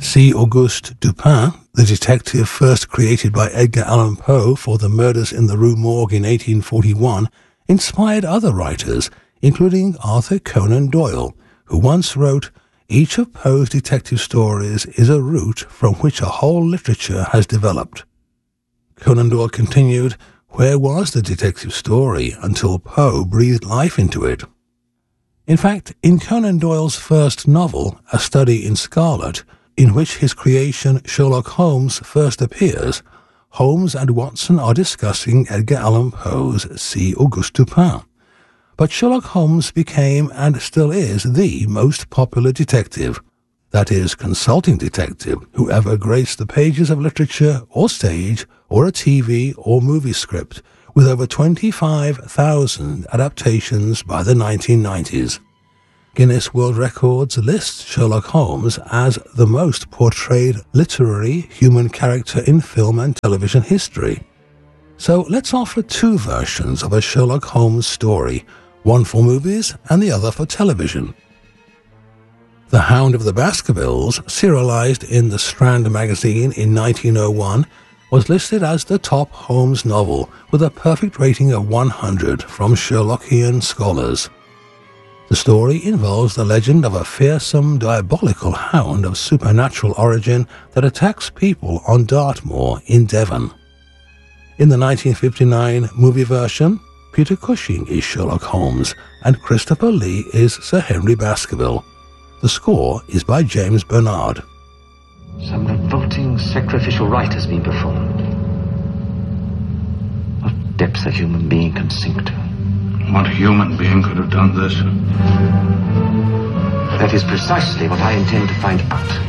C. Auguste Dupin, the detective first created by Edgar Allan Poe for the Murders in the Rue Morgue in 1841, inspired other writers, including Arthur Conan Doyle, who once wrote, "Each of Poe's detective stories is a root from which a whole literature has developed." Conan Doyle continued, "Where was the detective story until Poe breathed life into it?" In fact, in Conan Doyle's first novel, A Study in Scarlet, in which his creation Sherlock Holmes first appears, Holmes and Watson are discussing Edgar Allan Poe's C. Auguste Dupin. But Sherlock Holmes became and still is the most popular detective, that is, consulting detective, who ever graced the pages of literature or stage or a TV or movie script, with over 25,000 adaptations by the 1990s. Guinness World Records lists Sherlock Holmes as the most portrayed literary human character in film and television history. So let's offer two versions of a Sherlock Holmes story, one for movies and the other for television. The Hound of the Baskervilles, serialized in the Strand magazine in 1901, was listed as the top Holmes novel with a perfect rating of 100 from Sherlockian scholars. The story involves the legend of a fearsome, diabolical hound of supernatural origin that attacks people on Dartmoor in Devon. In the 1959 movie version, Peter Cushing is Sherlock Holmes and Christopher Lee is Sir Henry Baskerville. The score is by James Bernard. Some revolting sacrificial rite has been performed. What depths a human being can sink to. What human being could have done this? That is precisely what I intend to find out.